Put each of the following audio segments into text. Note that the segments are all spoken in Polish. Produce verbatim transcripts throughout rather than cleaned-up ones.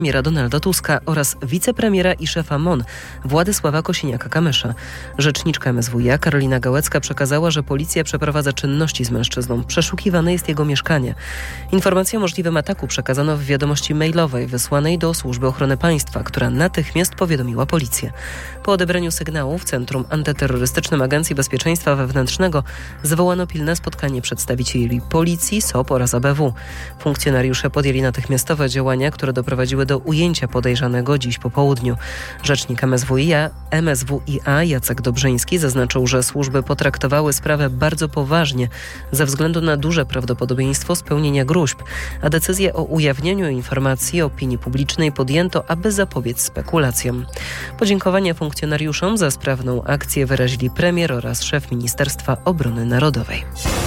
premiera Donalda Tuska oraz wicepremiera i szefa M O N Władysława Kosiniaka-Kamysza. Rzeczniczka M S W iA Karolina Gałecka przekazała, że policja przeprowadza czynności z mężczyzną. Przeszukiwane jest jego mieszkanie. Informację o możliwym ataku przekazano w wiadomości mailowej wysłanej do Służby Ochrony Państwa, która natychmiast powiadomiła policję. Po odebraniu sygnału w Centrum Antyterrorystycznym Agencji Bezpieczeństwa Wewnętrznego zwołano pilne spotkanie przedstawicieli policji, S O P oraz A B W. Funkcjonariusze podjęli natychmiastowe działania, które doprowadziły do ujęcia podejrzanego dziś po południu. Rzecznik M S W iA, M S W iA Jacek Dobrzyński zaznaczył, że służby potraktowały sprawę bardzo poważnie ze względu na duże prawdopodobieństwo spełnienia gruźb, a decyzję o ujawnieniu informacji opinii publicznej podjęto, aby zapobiec spekulacjom. Podziękowania funkcjonariuszom za sprawną akcję wyrazili premier oraz szef Ministerstwa Obrony Narodowej.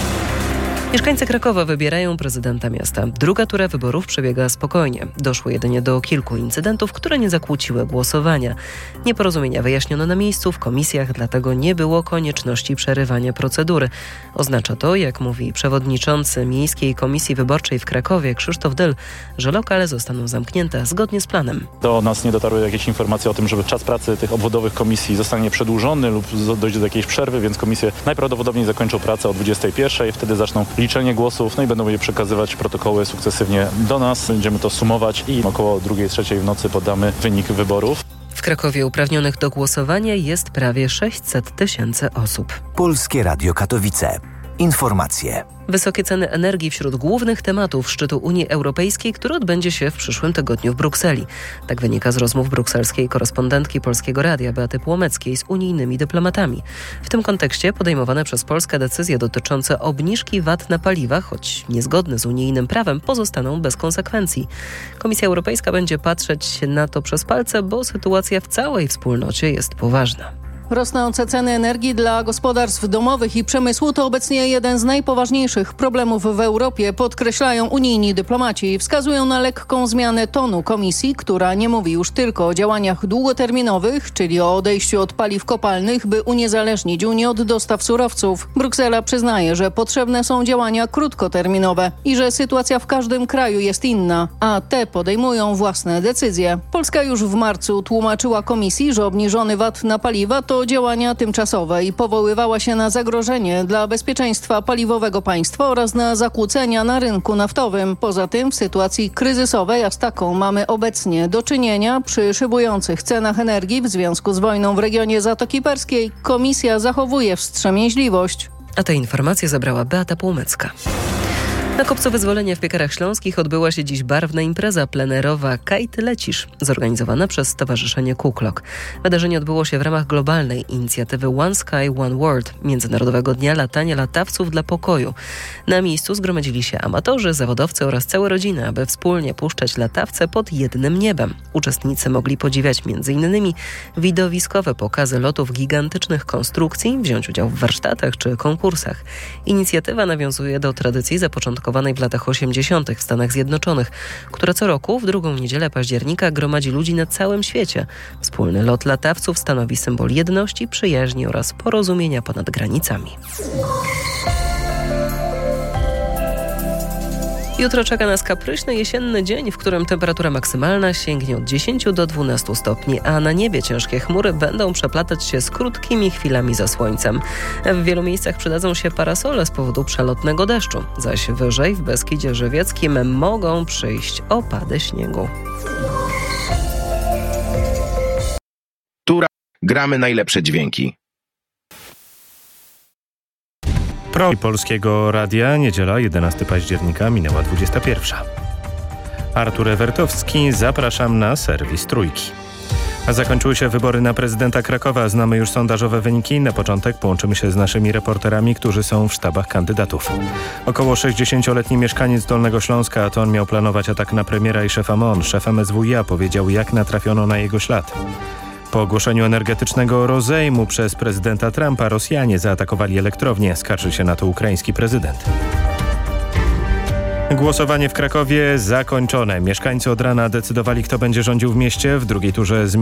Mieszkańcy Krakowa wybierają prezydenta miasta. Druga tura wyborów przebiega spokojnie. Doszło jedynie do kilku incydentów, które nie zakłóciły głosowania. Nieporozumienia wyjaśniono na miejscu w komisjach, dlatego nie było konieczności przerywania procedury. Oznacza to, jak mówi przewodniczący Miejskiej Komisji Wyborczej w Krakowie Krzysztof Dyl, że lokale zostaną zamknięte zgodnie z planem. Do nas nie dotarły jakieś informacje o tym, żeby czas pracy tych obwodowych komisji zostanie przedłużony lub dojdzie do jakiejś przerwy, więc komisje najprawdopodobniej zakończą pracę o dwudziestej pierwszej. Wtedy zaczną liczenie głosów, no i będą je przekazywać protokoły sukcesywnie do nas. Będziemy to sumować i około drugiej, trzeciej w nocy podamy wynik wyborów. W Krakowie uprawnionych do głosowania jest prawie sześćset tysięcy osób. Polskie Radio Katowice. Informacje. Wysokie ceny energii wśród głównych tematów szczytu Unii Europejskiej, który odbędzie się w przyszłym tygodniu w Brukseli. Tak wynika z rozmów brukselskiej korespondentki Polskiego Radia Beaty Płomeckiej z unijnymi dyplomatami. W tym kontekście podejmowane przez Polskę decyzje dotyczące obniżki V A T na paliwa, choć niezgodne z unijnym prawem, pozostaną bez konsekwencji. Komisja Europejska będzie patrzeć na to przez palce, bo sytuacja w całej wspólnocie jest poważna. Rosnące ceny energii dla gospodarstw domowych i przemysłu to obecnie jeden z najpoważniejszych problemów w Europie, podkreślają unijni dyplomaci. Wskazują na lekką zmianę tonu Komisji, która nie mówi już tylko o działaniach długoterminowych, czyli o odejściu od paliw kopalnych, by uniezależnić Unię od dostaw surowców. Bruksela przyznaje, że potrzebne są działania krótkoterminowe i że sytuacja w każdym kraju jest inna, a te podejmują własne decyzje. Polska już w marcu tłumaczyła Komisji, że obniżony V A T na paliwa to To działania tymczasowe i powoływała się na zagrożenie dla bezpieczeństwa paliwowego państwa oraz na zakłócenia na rynku naftowym. Poza tym w sytuacji kryzysowej, a z taką mamy obecnie do czynienia przy szybujących cenach energii w związku z wojną w regionie Zatoki Perskiej, Komisja zachowuje wstrzemięźliwość. A te informacje zabrała Beata Płomecka. Na Kopcu Wyzwolenia w Piekarach Śląskich odbyła się dziś barwna impreza plenerowa Kajty Lecisz, zorganizowana przez Stowarzyszenie Kuklok. Wydarzenie odbyło się w ramach globalnej inicjatywy One Sky, One World, Międzynarodowego Dnia Latania Latawców dla Pokoju. Na miejscu zgromadzili się amatorzy, zawodowcy oraz całe rodziny, aby wspólnie puszczać latawce pod jednym niebem. Uczestnicy mogli podziwiać m.in. widowiskowe pokazy lotów gigantycznych konstrukcji, wziąć udział w warsztatach czy konkursach. Inicjatywa nawiązuje do tradycji zapoczątkowanej w latach osiemdziesiątych w Stanach Zjednoczonych, która co roku w drugą niedzielę października gromadzi ludzi na całym świecie. Wspólny lot latawców stanowi symbol jedności, przyjaźni oraz porozumienia ponad granicami. Jutro czeka nas kapryśny jesienny dzień, w którym temperatura maksymalna sięgnie od dziesięciu do dwunastu stopni, a na niebie ciężkie chmury będą przeplatać się z krótkimi chwilami za słońcem. W wielu miejscach przydadzą się parasole z powodu przelotnego deszczu, zaś wyżej w Beskidzie Żywieckim mogą przyjść opady śniegu. Tura. Gramy najlepsze dźwięki. Pro Polskiego Radia, niedziela jedenastego października, minęła dwudziesta pierwsza. Artur Ewertowski, zapraszam na serwis Trójki. A zakończyły się wybory na prezydenta Krakowa. Znamy już sondażowe wyniki. Na początek połączymy się z naszymi reporterami, którzy są w sztabach kandydatów. Około sześćdziesięcioletni mieszkaniec Dolnego Śląska, to on miał planować atak na premiera i szefa M O N. Szef M S W iA powiedział, jak natrafiono na jego ślad. Po ogłoszeniu energetycznego rozejmu przez prezydenta Trumpa Rosjanie zaatakowali elektrownię. Skarży się na to ukraiński prezydent. Głosowanie w Krakowie zakończone. Mieszkańcy od rana decydowali, kto będzie rządził w mieście. W drugiej turze zmian